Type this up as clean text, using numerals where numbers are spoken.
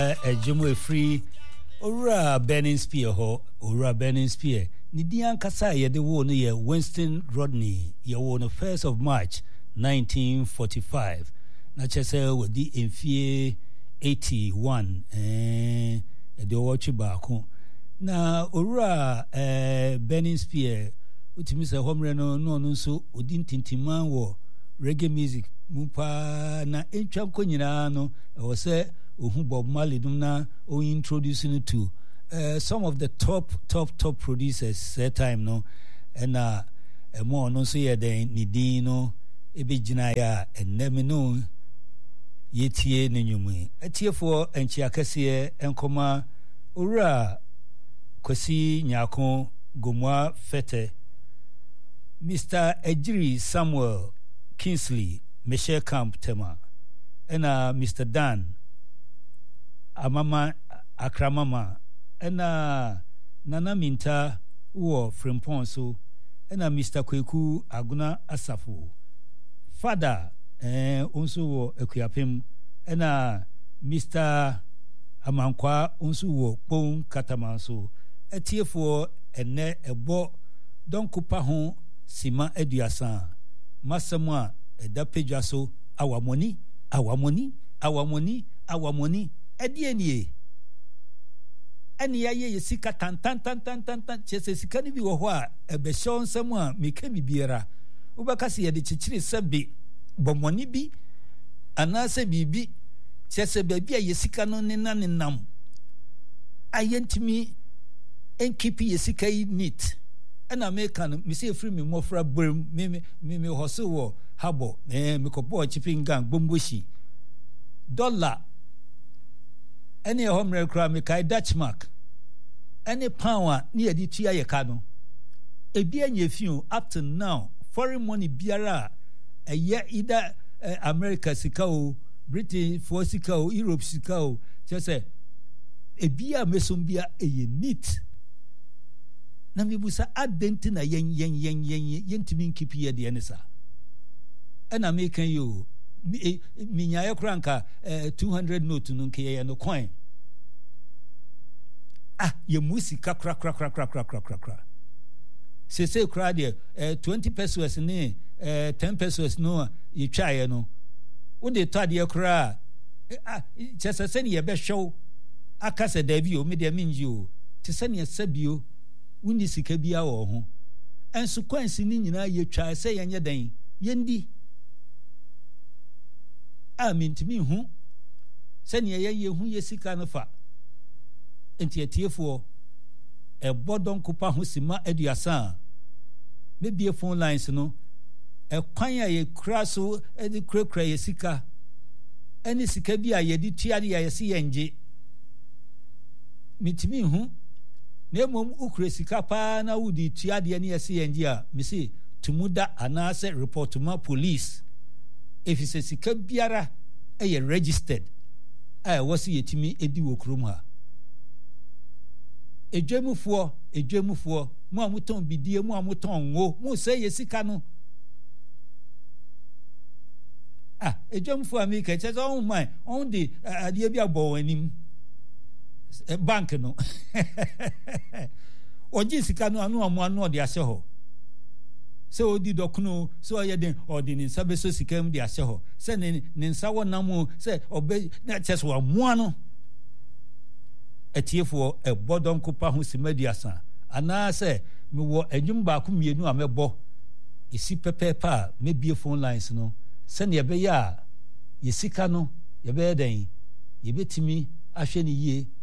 ejimo free owura Burning Spear ho owura Burning Spear ni dian kasa ye de wo no ye Winston Rodney ye wo no 1st of March 1945 na chese wodi emfie 81 de wo twi baako na owura Burning Spear utimi se homre no nso odi tintiman wo reggae music mupa na entwa konyina no wo se ohu Bob Marley dum na o introducing to some of the top producers that time no and more no so ye den ni din no e be gina ya enemi no yetie n'enwumu etiefo enchi akese enkoma owura Kwesi Nyako Gomwa Fete Mr. Ejiri Samuel Kingsley Michelle Camp Tema ena Mr. Dan Amama Akramama ena Nana Minta wo Frimpon so ena Mr. Kweku Aguna Asafo Father onso wo Ekuapem ena Mr. Amankwa onso wo Pon Katamanso etiefo ene ebo donkupa ho sima eduasa masama edapedwa so awamoni edienie eni yaye yesika tan chese sika ni bi wo ho a ebehyo nsam a meka bibiara ubakase ye de chichiri sabe bomoni bi anase bibi chese baby a yesika no nenam ayentimi enkipi yesika yi neat ena meka no me say free me mofra brum me hose wo habo me kopo chipping gang bomboshi dollar any home kra me kai Dutch mark any power ni edi tua ye ka no ebi anya fiu up to now foreign money biara eye either America sika o Britain for sika o Europe sika o just say ebi a mesombia eye neat na mibusa adenti na yentimi nkipi ye de enesa ena meka yo minyaye kranka 200 note no nke ye no coin ye musika kra se kra de 20 pesos ne 10 pesos no ye twaye no wo de tade kra chese se ne ye be hwew akase da bi o me de minji o te se ne sabio wuni sika bia wo ho enso kwansi ni nyina ye twa se yenye den yendi amintimi hu se ne ye hu ye sika no fa enti etiefo ebodon kopa ho sima aduasa me bie phone lines no ekwan ya ye kra so edi kra ye sika eni sika bia ye di tua ya ye se yenje mitimi hu nemom ukure sika pa na wudi tua de ne yesi yenji a me se tumuda anase report ma police if is sika biara registered wasi yetimi edi wokrom ha edwemufo mu amuton bidie mu amuton ngo mu se yesika no edwemufo amika chezo on my on the ade bia bo wanim bank no oji sika no anu amu de ahye ho se odi dokuno se oyeden odini sabeso sikam de ahye ho se ne nsa wonam se obe na cheso wa mu no etiefo ebodon kopa ho simadiasa ana se me wo enwum ba ko mienu a mebo isi pepepa mebie phone lines no se ne be ya yesika no ye be den ye betimi ahwe ne yie